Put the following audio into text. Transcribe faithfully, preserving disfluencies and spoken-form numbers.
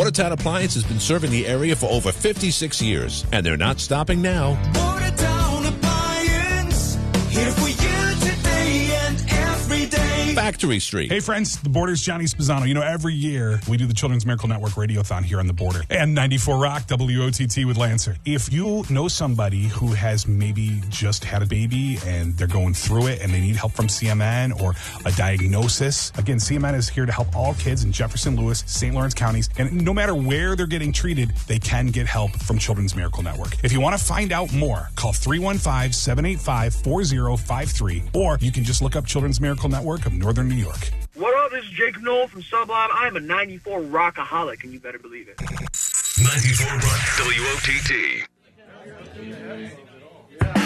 Watertown Appliance has been serving the area for over fifty-six years, and they're not stopping now. Watertown Appliance, here for you today and every day. Factory Street. Hey, friends, the Border's Johnny Spizzano. You know, every year we do the Children's Miracle Network Radiothon here on the Border. And ninety-four Rock, W O T T with Lancer. If you know somebody who has maybe just had a baby and they're going through it and they need help from C M N or a diagnosis, again, C M N is here to help all kids in Jefferson, Lewis, Saint Lawrence counties. And no matter where they're getting treated, they can get help from Children's Miracle Network. If you want to find out more, call three one five, seven eight five, four zero five three, or you can just look up Children's Miracle Network of Northern New York. What up? This is Jacob Knoll from Sublime. I am a ninety-four rockaholic, and you better believe it. ninety-four Rock, W O T T.